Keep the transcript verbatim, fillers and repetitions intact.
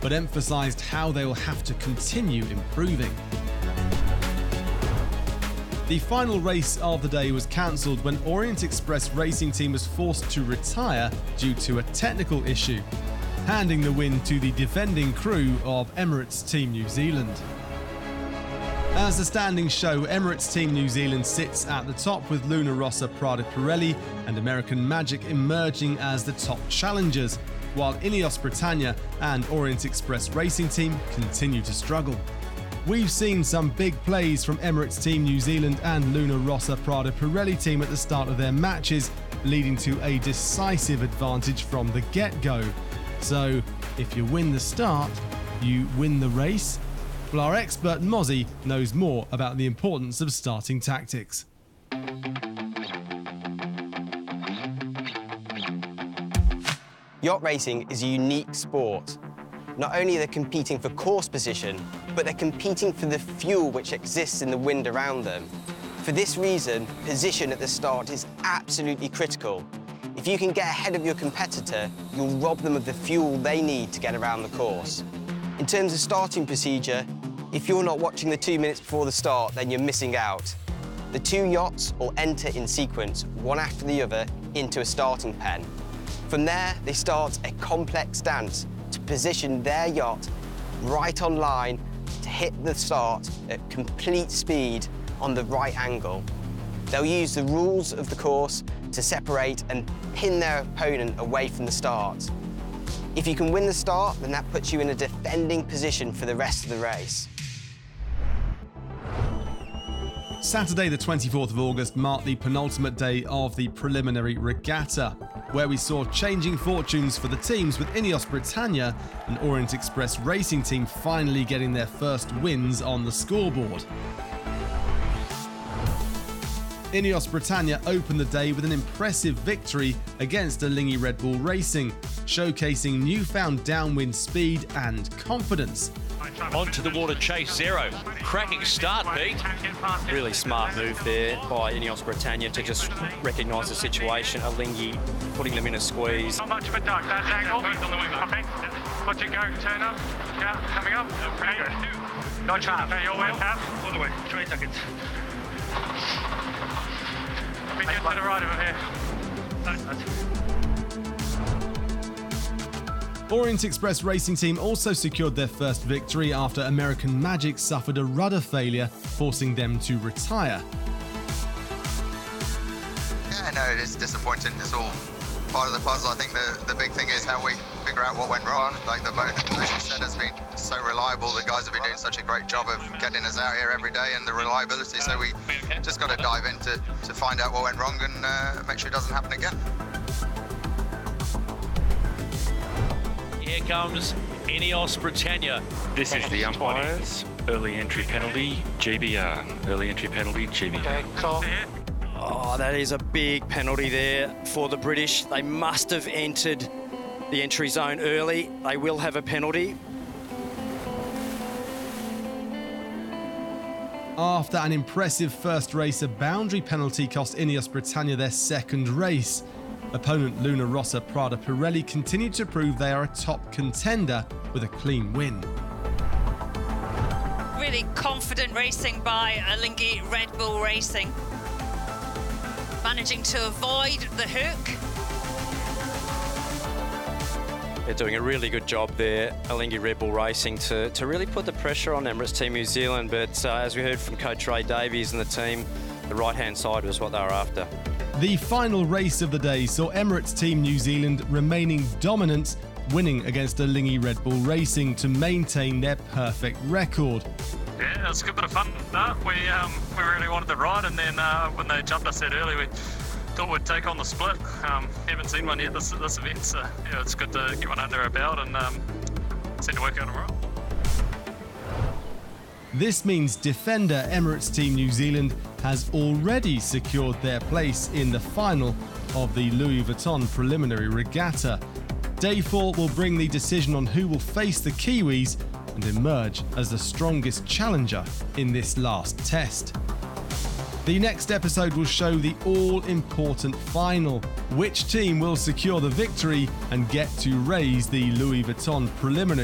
but emphasised how they will have to continue improving. The final race of the day was cancelled when Orient Express Racing Team was forced to retire due to a technical issue, handing the win to the defending crew of Emirates Team New Zealand. As the standings show, Emirates Team New Zealand sits at the top with Luna Rossa Prada Pirelli and American Magic emerging as the top challengers, while Ineos Britannia and Orient Express Racing Team continue to struggle. We've seen some big plays from Emirates Team New Zealand and Luna Rossa Prada Pirelli team at the start of their matches, leading to a decisive advantage from the get-go. So, if you win the start, you win the race? Well, our expert Mozzie knows more about the importance of starting tactics. Yacht racing is a unique sport. Not only are they competing for course position, but they're competing for the fuel which exists in the wind around them. For this reason, position at the start is absolutely critical. If you can get ahead of your competitor, you'll rob them of the fuel they need to get around the course. In terms of starting procedure, if you're not watching the two minutes before the start, then you're missing out. The two yachts will enter in sequence, one after the other, into a starting pen. From there, they start a complex dance to position their yacht right on line to hit the start at complete speed on the right angle. They'll use the rules of the course to separate and pin their opponent away from the start. If you can win the start, then that puts you in a defending position for the rest of the race. Saturday the twenty-fourth of August marked the penultimate day of the preliminary regatta, where we saw changing fortunes for the teams, with Ineos Britannia and Orient Express Racing Team finally getting their first wins on the scoreboard. Ineos Britannia opened the day with an impressive victory against Alinghi Red Bull Racing, showcasing newfound downwind speed and confidence. Onto the water, chase zero. Cracking start, Pete. Really smart move there by Ineos Britannia to just recognise the situation. Alinghi putting them in a squeeze. Not much of a duck, that angle. Okay, watch it go, turn up. Yeah, coming up. Okay. Not sharp. Okay, your way, Pat. All the way, three seconds. Be good to the right over here. Orient Express Racing Team also secured their first victory after American Magic suffered a rudder failure, forcing them to retire. Yeah, no, it is disappointing. It's all part of the puzzle. I think the, the big thing is how we figure out what went wrong. Like the motion set has been so reliable. The guys have been doing such a great job of getting us out here every day and the reliability. So we just got to dive in to, to find out what went wrong and uh, make sure it doesn't happen again. Here comes Ineos Britannia. This is the umpires. Early entry penalty, G B R. Early entry penalty, G B R. Okay, cool. Oh, that is a big penalty there for the British. They must have entered the entry zone early. They will have a penalty. After an impressive first race, a boundary penalty cost Ineos Britannia their second race. Opponent Luna Rossa Prada Pirelli continued to prove they are a top contender with a clean win. Really confident racing by Alinghi Red Bull Racing. Managing to avoid the hook. They're doing a really good job there, Alinghi Red Bull Racing, to, to really put the pressure on Emirates Team New Zealand. But uh, as we heard from Coach Ray Davies and the team, the right-hand side was what they were after. The final race of the day saw Emirates Team New Zealand remaining dominant, winning against Alinghi Red Bull Racing to maintain their perfect record. Yeah, it was a good bit of fun. No, we um, we really wanted the ride, and then uh, when they jumped us that early, we thought we'd take on the split. Um, haven't seen one yet this this event, so yeah, it's good to get one under our belt, and um, seemed to work out all right. This means defender Emirates Team New Zealand has already secured their place in the final of the Louis Vuitton Preliminary Regatta. Day four will bring the decision on who will face the Kiwis and emerge as the strongest challenger in this last test. The next episode will show the all-important final. Which team will secure the victory and get to raise the Louis Vuitton Preliminary